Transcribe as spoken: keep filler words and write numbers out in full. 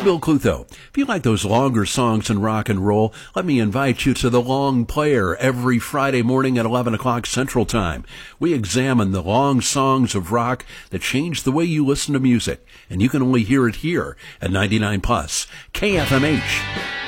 Bill Clutho. If you like those longer songs in rock and roll, let me invite you to The Long Player every Friday morning at eleven o'clock Central Time. We examine the long songs of rock that change the way you listen to music, and you can only hear it here at ninety-nine plus K F M H.